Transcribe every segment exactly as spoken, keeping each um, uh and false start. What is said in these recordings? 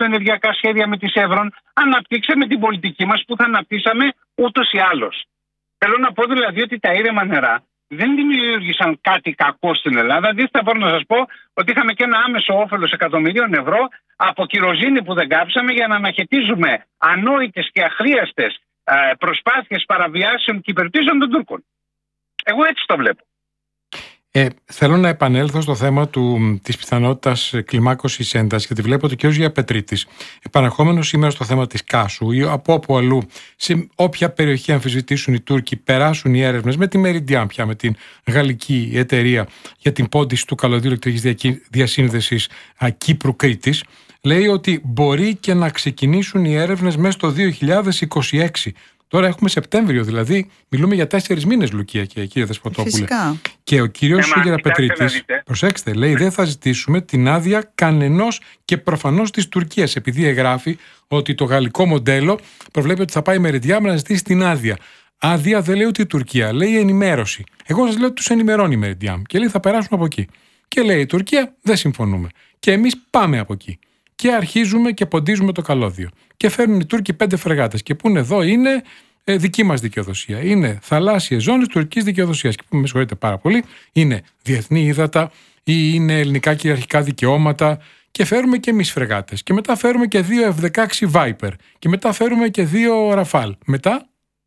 του ενεργειακά σχέδια με τη Chevron, αναπτύξαμε την πολιτική μας που θα αναπτύσσαμε ούτως ή άλλως. Θέλω να πω δηλαδή ότι τα ήρεμα νερά δεν δημιούργησαν κάτι κακό στην Ελλάδα. Αντίθετα, μπορώ να σας πω ότι είχαμε και ένα άμεσο όφελος εκατομμυρίων ευρώ από κυροζήνη που δεν κάψαμε για να αναχαιτίζουμε ανόητες και αχρίαστες προσπάθειες παραβιάσεων και υπερπτήσεων των Τούρκων. Εγώ έτσι το βλέπω. Ε, θέλω να επανέλθω στο θέμα του, της πιθανότητας κλιμάκωσης έντασης, γιατί βλέπω ότι και ο Γιαπετρίτης, επαναρχόμενος σήμερα στο θέμα της Κάσου ή από όπου αλλού, σε όποια περιοχή αμφισβητήσουν οι Τούρκοι, περάσουν οι έρευνες με τη Meridiam πια, με την γαλλική εταιρεία για την πόντιση του καλωδίου ηλεκτρικής διασύνδεσης Κύπρου-Κρήτης, λέει ότι μπορεί και να ξεκινήσουν οι έρευνες μέσα στο δύο χιλιάδες είκοσι έξι. Τώρα έχουμε Σεπτέμβριο, δηλαδή μιλούμε για τέσσερις μήνες, Λουκία και κύριε Δεσποτόπουλε. Φυσικά. Και ο κύριος Γιαπετρίτης, προσέξτε, λέει δεν θα ζητήσουμε την άδεια κανενός και προφανώς της Τουρκίας, επειδή εγγράφει ότι το γαλλικό μοντέλο προβλέπει ότι θα πάει η Meridiam να ζητήσει την άδεια. Άδεια δεν λέει ούτε η Τουρκία, λέει ενημέρωση. Εγώ σας λέω ότι τους ενημερώνει η Meridiam και λέει θα περάσουν από εκεί. Και λέει η Τουρκία δεν συμφωνούμε. Και εμείς πάμε από εκεί. Και αρχίζουμε και ποντίζουμε το καλώδιο. Και φέρνουν οι Τούρκοι πέντε φρεγάτες. Και πούνε εδώ είναι ε, δική μας δικαιοδοσία. Είναι θαλάσσιες ζώνες τουρκικής δικαιοδοσίας. Και που με συγχωρείτε πάρα πολύ, είναι διεθνή ύδατα ή είναι ελληνικά κυριαρχικά δικαιώματα. Και φέρουμε και εμείς φρεγάτες. Και μετά φέρουμε και δύο εφ δεκαέξι Viper. Και μετά φέρουμε και δύο Rafale. Μετά.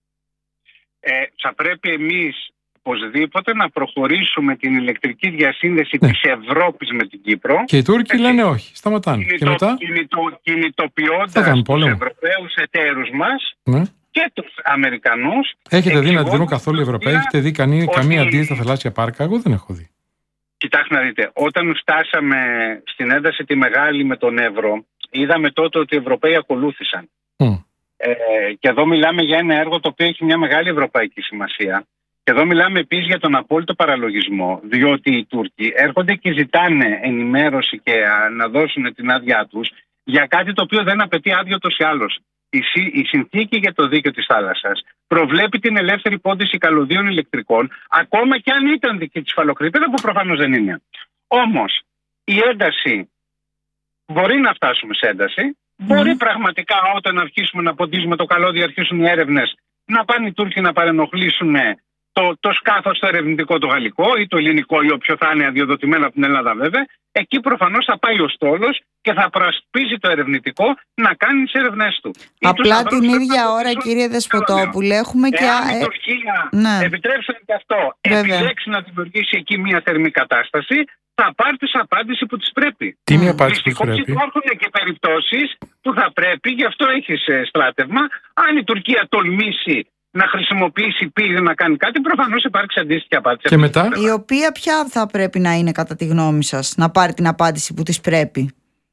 Ε, θα πρέπει εμείς οπωσδήποτε να προχωρήσουμε την ηλεκτρική διασύνδεση ναι. της Ευρώπης με την Κύπρο. Και οι Τούρκοι έτσι, λένε όχι, σταματάνε. Κινητο, και μετά κινητο, κινητοποιώντας τους Ευρωπαίους εταίρους μας ναι. και τους Αμερικανούς. Έχετε δει να δίνουν καθόλου οι Ευρωπαίοι, έχετε δει κανεί, ότι... καμία αντίθεση στα θαλάσσια πάρκα? Εγώ δεν έχω δει. Κοιτάξτε να δείτε, όταν φτάσαμε στην ένταση τη μεγάλη με τον Εύρο, είδαμε τότε ότι οι Ευρωπαίοι ακολούθησαν. Mm. Ε, και εδώ μιλάμε για ένα έργο το οποίο έχει μια μεγάλη ευρωπαϊκή σημασία. Και εδώ μιλάμε επίσης για τον απόλυτο παραλογισμό, διότι οι Τούρκοι έρχονται και ζητάνε ενημέρωση και να δώσουν την άδειά τους για κάτι το οποίο δεν απαιτεί άδειο ούτως ή άλλως. Η, η συνθήκη για το δίκαιο της θάλασσας προβλέπει την ελεύθερη πόντιση καλωδίων ηλεκτρικών, ακόμα και αν ήταν δική της φαλοκρηπίδα, που προφανώς δεν είναι. Όμως η ένταση, μπορεί να φτάσουμε σε ένταση, mm. μπορεί πραγματικά όταν αρχίσουμε να ποντίζουμε το καλώδιο, αρχίσουν οι έρευνες, να πάνε οι Τούρκοι να παρενοχλήσουν το, το σκάφος το ερευνητικό το γαλλικό ή το ελληνικό ή όποιο θα είναι αδειοδοτημένο από την Ελλάδα βέβαια. Εκεί προφανώς θα πάει ο στόλος και θα προασπίζει το ερευνητικό να κάνει τις έρευνές του. Απλά την ίδια ώρα, κύριε Δεσποτόπουλε, έχουμε και... Εάν η Τουρκία, ναι. επιτρέψτε και αυτό, επιλέξει να δημιουργήσει εκεί μια θερμή κατάσταση, θα πάρει τη απάντηση που της πρέπει. Τι είναι απάντηση που πρέπει? Υπάρχουν και περιπτώσεις που θα πρέπει, γι' αυτό έχεις στράτευμα, αν η Τουρκία τολμήσει να χρησιμοποιήσει πύργη να κάνει κάτι, προφανώς υπάρξει αντίστοιχη απάντηση. Και μετά. Η οποία ποια θα πρέπει να είναι κατά τη γνώμη σας, να πάρει την απάντηση που της πρέπει?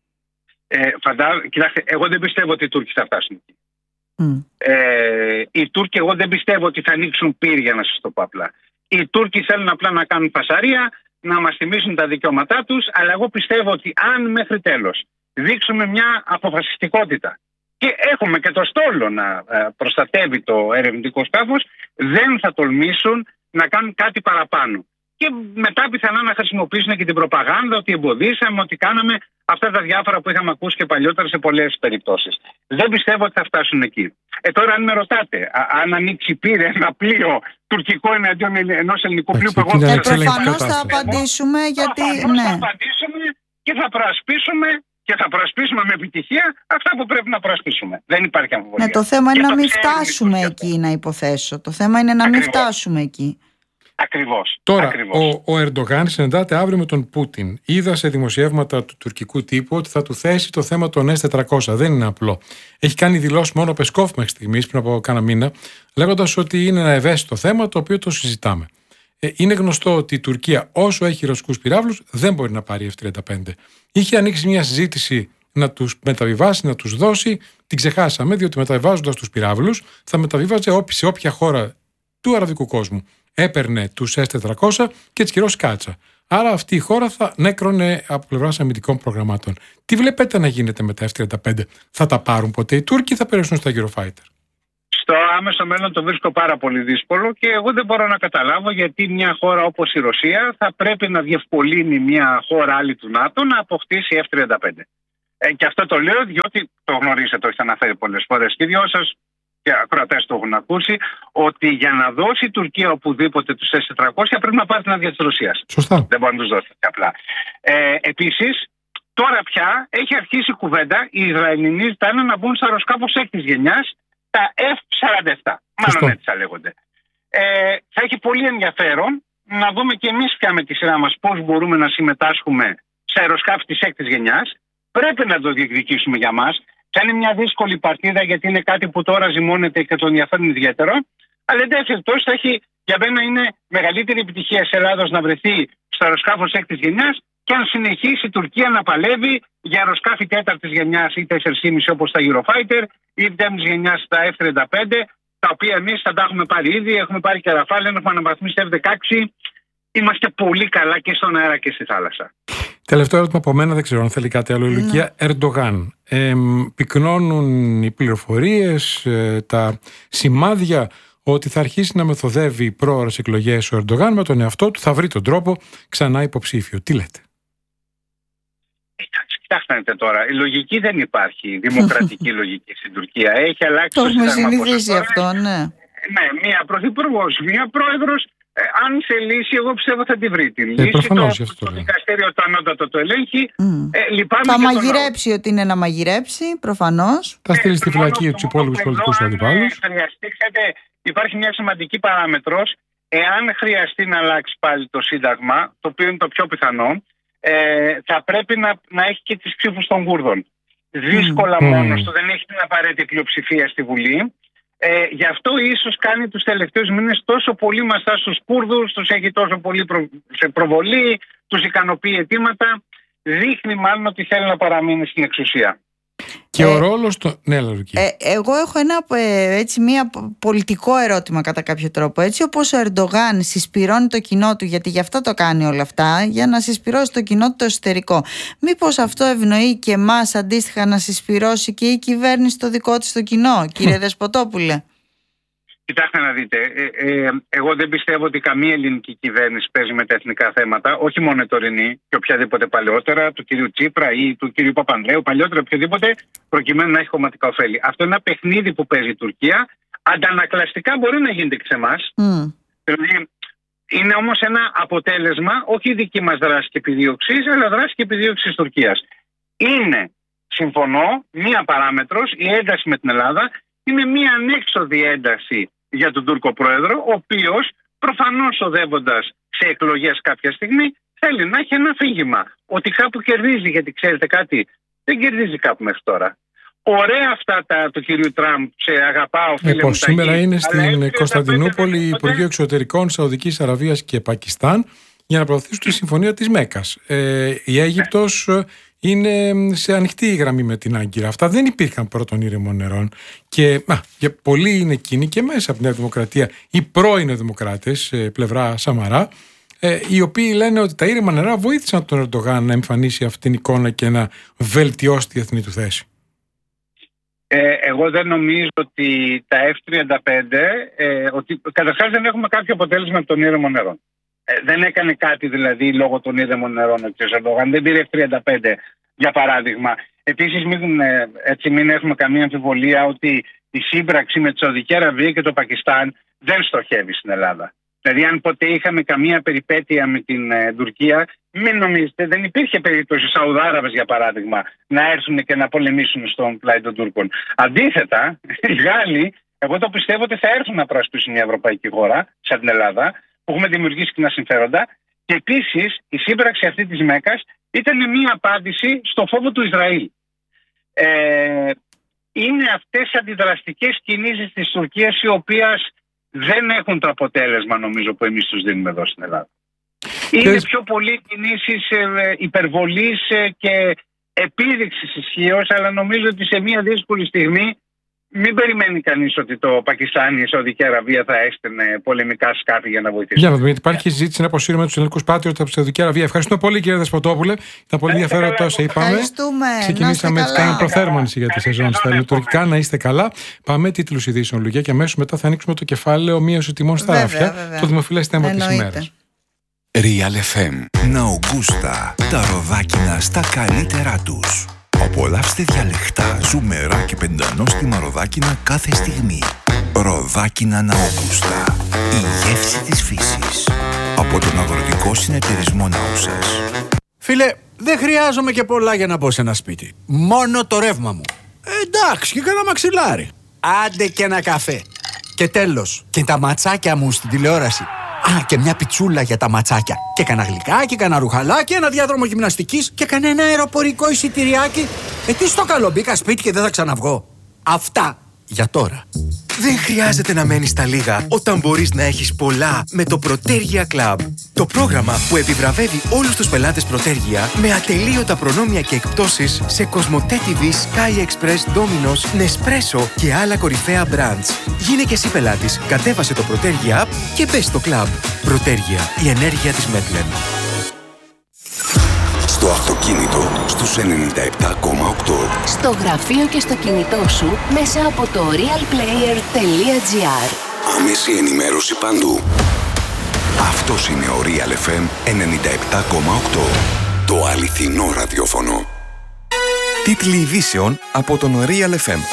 Ε, φαντά... Κοιτάξτε, εγώ δεν πιστεύω ότι οι Τούρκοι θα φτάσουν εκεί. Mm. Ε, οι Τούρκοι εγώ δεν πιστεύω ότι θα ανοίξουν πύρια, να σας το πω απλά. Οι Τούρκοι θέλουν απλά να κάνουν φασαρία, να μας θυμίσουν τα δικαιώματά τους, αλλά εγώ πιστεύω ότι αν μέχρι τέλος δείξουμε μια αποφασιστικότητα και έχουμε και το στόλο να προστατεύει το ερευνητικό σκάφος, δεν θα τολμήσουν να κάνουν κάτι παραπάνω. Και μετά πιθανά να χρησιμοποιήσουν και την προπαγάνδα ότι εμποδίσαμε, ότι κάναμε αυτά τα διάφορα που είχαμε ακούσει και παλιότερα σε πολλές περιπτώσεις. Δεν πιστεύω ότι θα φτάσουν εκεί. Ε, τώρα, αν με ρωτάτε, α, αν ανοίξει πύρε ένα πλοίο τουρκικό εναντίον ενός ελληνικού πλοίου που εγώ δεν ξέρω. Προφανώς θα απαντήσουμε, γιατί. Ναι. Θα απαντήσουμε και θα προασπίσουμε. Και θα προασπίσουμε με επιτυχία αυτά που πρέπει να προασπίσουμε. Δεν υπάρχει αμφιβολία. Ναι, το θέμα είναι να μην φτάσουμε εκεί, να υποθέσω. Το θέμα είναι να μην φτάσουμε εκεί. Ακριβώς. Τώρα, Ακριβώς. ο, ο Ερντογάν συναντάται αύριο με τον Πούτιν. Είδα σε δημοσιεύματα του τουρκικού τύπου ότι θα του θέσει το θέμα των ες τετρακόσια. Δεν είναι απλό. Έχει κάνει δηλώσει μόνο ο Πεσκόφ μέχρι στιγμής, πριν από κάνα μήνα, λέγοντας ότι είναι ένα ευαίσθητο θέμα το οποίο το συζητάμε. Ε, είναι γνωστό ότι η Τουρκία, όσο έχει ρωσικούς πυράβλους, δεν μπορεί να πάρει εφ τριάντα πέντε. Είχε ανοίξει μια συζήτηση να τους μεταβιβάσει, να τους δώσει. Την ξεχάσαμε, διότι μεταβιβάζοντας τους πυράβλους, θα μεταβίβαζε σε όποια χώρα του αραβικού κόσμου έπαιρνε τους ες τετρακόσια και τις κυρώσει κάτσα. Άρα αυτή η χώρα θα νέκρωνε από πλευράς αμυντικών προγραμμάτων. Τι βλέπετε να γίνεται με τα εφ τριάντα πέντε? Θα τα πάρουν ποτέ οι Τούρκοι ή θα περάσουν στα Eurofighter? Στο άμεσο μέλλον το βρίσκω πάρα πολύ δύσκολο και εγώ δεν μπορώ να καταλάβω γιατί μια χώρα όπως η Ρωσία θα πρέπει να διευκολύνει μια χώρα άλλη του ΝΑΤΟ να αποκτήσει εφ τριάντα πέντε. Ε, και αυτό το λέω διότι το γνωρίζετε, το έχετε αναφέρει πολλές φορές και οι δυο σας και ακροατές το έχουν ακούσει, ότι για να δώσει η Τουρκία οπουδήποτε τους ες τετρακόσια πρέπει να πάρει την άδεια της Ρωσίας. Σωστά. Δεν μπορεί να τους δώσει απλά. Ε, επίσης, τώρα πια έχει αρχίσει η κουβέντα, οι Ισραηλινοί ζητάνε να μπουν στα αεροσκάφος έκτης γενιάς, τα εφ σαράντα επτά. Μάλλον έτσι θα λέγονται. Ε, θα έχει πολύ ενδιαφέρον να δούμε και εμείς πια με τη σειρά μας πώς μπορούμε να συμμετάσχουμε σε αεροσκάφη της έκτης γενιάς. Πρέπει να το διεκδικήσουμε για μας. Θα είναι μια δύσκολη παρτίδα γιατί είναι κάτι που τώρα ζυμώνεται και τον ενδιαφέρει ιδιαίτερο. Αλλά εντάξει, τόσο θα έχει, για μένα είναι μεγαλύτερη επιτυχία της Ελλάδος να βρεθεί στο αεροσκάφος έκτης γενιάς και αν συνεχίσει η Τουρκία να παλεύει για αεροσκάφη τέταρτης γενιάς ή τέσσερα κόμμα πέντε όπως τα Eurofighter ή πέμπτης γενιάς τα εφ τριάντα πέντε, τα οποία εμείς θα τα έχουμε πάρει ήδη, έχουμε πάρει και Ραφάλ, έχουμε αναβαθμίσει εφ δεκαέξι. Είμαστε πολύ καλά και στον αέρα και στη θάλασσα. Τελευταίο ερώτημα από μένα, δεν ξέρω αν θέλει κάτι άλλο. Η Λουκία Ερντογάν. Ε, πυκνώνουν οι πληροφορίες, ε, τα σημάδια ότι θα αρχίσει να μεθοδεύει πρόωρες εκλογές ο Ερντογάν με τον εαυτό του, θα βρει τον τρόπο ξανά υποψήφιο. Τι λέτε? Κοιτάξτε τώρα, η λογική δεν υπάρχει, η δημοκρατική λογική στην Τουρκία. Έχει αλλάξει το το έχουμε σύνταγμα. συνηθίσει αυτό, ναι. Ναι, μία πρωθυπουργός, μία πρόεδρος. Ε, αν σε λύση, εγώ πιστεύω θα τη βρει τη λύση. Ε, προφανώς, το, το, το δικαστήριο το ανώτατο το ελέγχει. Mm. Ε, θα μαγειρέψει ό,τι είναι να μαγειρέψει, προφανώς. Θα στείλει στη φυλακή τους υπόλοιπους πολιτικούς αντιπάλους. Υπάρχει μια σημαντική παράμετρος. Εάν χρειαστεί να αλλάξει πάλι το Σύνταγμα, το οποίο είναι το πιο πιθανό, ε, θα πρέπει να, να έχει και τις ψήφους των Κούρδων. Δύσκολα mm. μόνος του, δεν έχει την απαραίτητη πλειοψηφία στη Βουλή. Ε, γι' αυτό ίσως κάνει τους τελευταίους μήνες τόσο πολύ μαστά στους Κούρδους, τους έχει τόσο πολύ προ, σε προβολή, τους ικανοποιεί αιτήματα. Δείχνει μάλλον ότι θέλει να παραμείνει στην εξουσία. Και ε, ο ρόλος του... Ναι, Λαρουκή. Ε, εγώ έχω ένα ε, έτσι, μια πολιτικό ερώτημα κατά κάποιο τρόπο. Έτσι όπως ο Ερντογάν συσπυρώνει το κοινό του, γιατί γι' αυτό το κάνει όλα αυτά, για να συσπυρώσει το κοινό του το εσωτερικό. Μήπως αυτό ευνοεί και εμάς αντίστοιχα να συσπυρώσει και η κυβέρνηση το δικό της το κοινό, κύριε Δεσποτόπουλε? Κοιτάξτε να δείτε, ε, ε, εγώ δεν πιστεύω ότι καμία ελληνική κυβέρνηση παίζει με τα εθνικά θέματα, όχι μόνο η τωρινή και οποιαδήποτε παλαιότερα, του κυρίου Τσίπρα ή του κυρίου Παπανδρέου, παλιότερα οποιοδήποτε, προκειμένου να έχει κομματικά ωφέλη. Αυτό είναι ένα παιχνίδι που παίζει η Τουρκία. Αντανακλαστικά μπορεί να γίνεται και σε εμάς. Mm. Δηλαδή, είναι όμως ένα αποτέλεσμα, όχι δική μας δράση και επιδίωξη, αλλά δράση και επιδίωξη της Τουρκίας. Είναι, συμφωνώ, μία παράμετρος, η ένταση με την Ελλάδα. Είναι μία ανέξοδη ένταση για τον Τούρκο πρόεδρο, ο οποίος προφανώς οδεύοντας σε εκλογές κάποια στιγμή θέλει να έχει ένα αφήγημα ότι κάπου κερδίζει, γιατί ξέρετε κάτι, δεν κερδίζει κάπου μέχρι τώρα. Ωραία αυτά τα του κυρίου Τραμπ, σε αγαπάω φίλε λοιπόν, μου. Σήμερα είναι στην Κωνσταντινούπολη Υπουργείο Εξωτερικών Σαουδικής Αραβίας και Πακιστάν για να προωθήσουν τη συμφωνία της Μέκκας. Ε, η Αίγυπτος είναι σε ανοιχτή γραμμή με την Άγκυρα. Αυτά δεν υπήρχαν πρώτων ήρεμων νερών. Και α, για πολλοί είναι εκείνοι και μέσα από την Νέα Δημοκρατία, οι πρώην δημοκράτες, πλευρά Σαμαρά, ε, οι οποίοι λένε ότι τα ήρεμα νερά βοήθησαν τον Ερντογάν να εμφανίσει αυτή την εικόνα και να βελτιώσει τη διεθνή του θέση. Ε, εγώ δεν νομίζω ότι τα εφ τριάντα πέντε, ε, ότι καταρχάς δεν έχουμε κάποιο αποτέλεσμα από τον ήρεμο νερό. Ε, δεν έκανε κάτι δηλαδή λόγω των ήρεμων νερών ο κ. Ερντογάν. Δεν πήρε εφ τριάντα πέντε για παράδειγμα. Επίσης μην, έτσι, μην έχουμε καμία αμφιβολία ότι η σύμπραξη με τη Σαουδική Αραβία και το Πακιστάν δεν στοχεύει στην Ελλάδα. Δηλαδή αν ποτέ είχαμε καμία περιπέτεια με την ε, Τουρκία, μην νομίζετε, δεν υπήρχε περίπτωση Σαουδάραβες για παράδειγμα να έρθουν και να πολεμήσουν στον πλάι των Τούρκων. Αντίθετα, οι Γάλλοι, εγώ το πιστεύω ότι θα έρθουν να προασπίσουν μια ευρωπαϊκή χώρα, σαν την Ελλάδα, που έχουμε δημιουργήσει κοινά συμφέροντα. Και επίσης η σύμπραξη αυτή της Μέκκας ήταν μια απάντηση στο φόβο του Ισραήλ. Ε, είναι αυτές οι αντιδραστικές κινήσεις της Τουρκίας οι οποίες δεν έχουν το αποτέλεσμα νομίζω που εμείς τους δίνουμε εδώ στην Ελλάδα. Είναι πιο πολύ κινήσεις ε, υπερβολής ε, και επίδειξης ισχύως, αλλά νομίζω ότι σε μια δύσκολη στιγμή μην περιμένει κανείς ότι το Πακιστάν ή η Σαουδική Αραβία θα έστελνε πολεμικά σκάφη για να βοηθήσει. Για να δούμε, γιατί υπάρχει συζήτηση να αποσύρουμε τους ελληνικούς πάτριωτες από τη Σαουδική Αραβία. Ευχαριστούμε πολύ, κύριε Δεσποτόπουλε. Ήταν πολύ ενδιαφέρον τόσο είπαμε. Ξεκινήσαμε έτσι, κάνουμε προθέρμανση για τη σεζόν στα ελληνοτουρκικά. Να είστε καλά. Πάμε τίτλους ειδήσεων, Λουκιά, και αμέσως μετά θα ανοίξουμε το κεφάλαιο μείωση τιμών στα ράφια. Το δημοφιλές θέμα της ημέρας. Real εφ εμ. Να Ογκούστα. Τα ροδάκινα στα καλύτερά τους. Απολαύστε διαλεκτά, ζουμερά και πεντανόστιμα ροδάκινα κάθε στιγμή. Ροδάκινα Ναόγκουστα. Η γεύση της φύσης. Από τον Αγροτικό Συνεταιρισμό Νάουσας. Φίλε, δεν χρειάζομαι και πολλά για να μπω σε ένα σπίτι. Μόνο το ρεύμα μου. Ε, εντάξει, και κάνα μαξιλάρι. Άντε και ένα καφέ. Και τέλος, και τα ματσάκια μου στην τηλεόραση. Α, και μια πιτσούλα για τα ματσάκια. Και κανένα γλυκάκι, κανένα ρουχαλάκι, ένα διάδρομο γυμναστικής και κανένα αεροπορικό εισιτηριάκι. Ε, τι στο καλό, μπήκα σπίτι και δεν θα ξαναβγώ. Αυτά για τώρα. Δεν χρειάζεται να μένεις στα λίγα όταν μπορείς να έχεις πολλά με το Protergia Club. Το πρόγραμμα που επιβραβεύει όλους τους πελάτες Protergia με ατελείωτα προνόμια και εκπτώσεις σε Cosmote τι βι, Sky Express, Domino's, Nespresso και άλλα κορυφαία brands. Γίνε και εσύ πελάτης, κατέβασε το Protergia App και μπες στο club. Protergia, η ενέργεια της Μέτλεν. Στο αυτοκίνητο στους ενενήντα επτά κόμμα οκτώ. Στο γραφείο και στο κινητό σου μέσα από το realplayer τελεία gr. Άμεση ενημέρωση παντού. Αυτός είναι ο Real εφ εμ ενενήντα επτά κόμμα οκτώ. Το αληθινό ραδιόφωνο. Τίτλοι ειδήσεων από τον Real εφ εμ.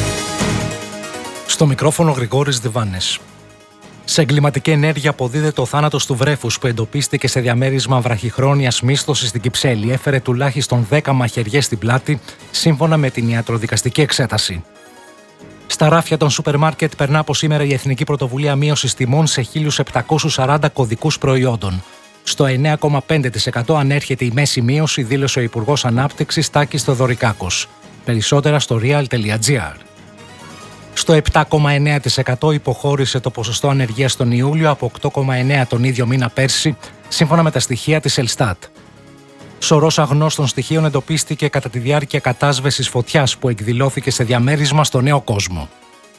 Στο μικρόφωνο Γρηγόρης Διβάνες. Σε εγκληματική ενέργεια αποδίδεται ο θάνατος του βρέφους που εντοπίστηκε σε διαμέρισμα βραχυχρόνιας μίσθωσης στην Κυψέλη. Έφερε τουλάχιστον δέκα μαχαιριές στην πλάτη, σύμφωνα με την ιατροδικαστική εξέταση. Στα ράφια των σούπερ μάρκετ περνά από σήμερα η Εθνική Πρωτοβουλία Μείωσης Τιμών σε χίλια επτακόσιους σαράντα κωδικούς προϊόντων. Στο εννέα κόμμα πέντε τοις εκατό ανέρχεται η μέση μείωση, δήλωσε ο Υπουργός Ανάπτυξης Τάκης Θεοδωρικάκος. Περισσότερα στο real τελεία gr. Στο επτά κόμμα εννέα τοις εκατό υποχώρησε το ποσοστό ανεργίας τον Ιούλιο από οκτώ κόμμα εννέα τοις εκατό τον ίδιο μήνα πέρσι, σύμφωνα με τα στοιχεία της Ελστάτ. Σωρός αγνώστων στοιχείων εντοπίστηκε κατά τη διάρκεια κατάσβεσης φωτιάς που εκδηλώθηκε σε διαμέρισμα στο Νέο Κόσμο.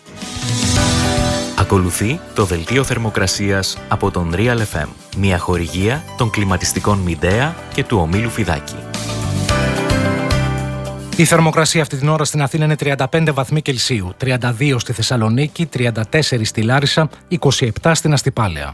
Ακολουθεί το δελτίο θερμοκρασίας από τον Real εφ εμ, μια χορηγία των κλιματιστικών Μιντέα και του ομίλου Φιδάκη. Η θερμοκρασία αυτή την ώρα στην Αθήνα είναι τριάντα πέντε βαθμοί Κελσίου, τριάντα δύο στη Θεσσαλονίκη, τριάντα τέσσερα στη Λάρισα, είκοσι επτά στην Αστυπάλαια.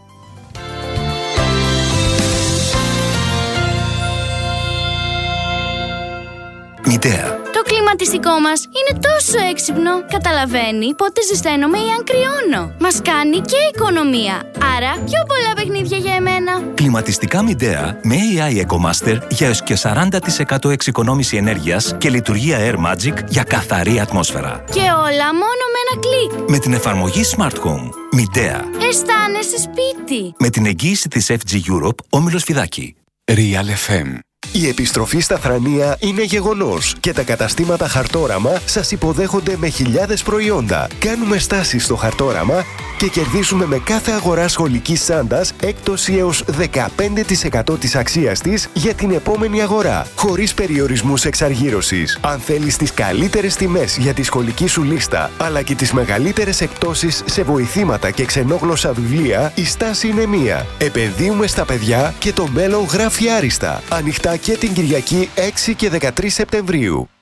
Μιντέα. Το κλιματιστικό μας είναι τόσο έξυπνο. Καταλαβαίνει πότε ζεσταίνομαι ή αν κρυώνω. Μας κάνει και οικονομία. Άρα πιο πολλά παιχνίδια για εμένα. Κλιματιστικά Μιντέα με έι άι EcoMaster για έως και σαράντα τοις εκατό εξοικονόμηση ενέργειας και λειτουργία Air Magic για καθαρή ατμόσφαιρα. Και όλα μόνο με ένα κλικ. Με την εφαρμογή Smart Home. Μιντέα. Αισθάνεσαι σπίτι. Με την εγγύηση της εφ τζι Europe, όμιλος Φιδάκη. Real εφ εμ. Η επιστροφή στα Θρανία είναι γεγονός και τα καταστήματα Χαρτόραμα σας υποδέχονται με χιλιάδες προϊόντα. Κάνουμε στάσεις στο Χαρτόραμα και κερδίσουμε με κάθε αγορά σχολικής τσάντας έκπτωση έως δεκαπέντε τοις εκατό της αξίας της για την επόμενη αγορά, χωρίς περιορισμούς εξαργύρωσης. Αν θέλεις τις καλύτερες τιμές για τη σχολική σου λίστα, αλλά και τις μεγαλύτερες εκπτώσεις σε βοηθήματα και ξενόγλωσσα βιβλία, η στάση είναι μία. Επενδύουμε στα παιδιά και το μέλλον γράφει άριστα. Ανοιχτά και την Κυριακή έξι και δεκατρείς Σεπτεμβρίου.